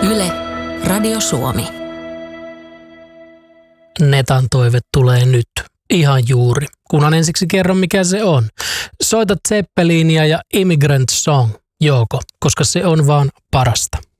Yle, Radio Suomi. Netan toive tulee nyt. Ihan juuri. Kunhan ensiksi kerron, mikä se on. Soita Zeppelinia ja Immigrant Song, Jouko, koska se on vaan parasta.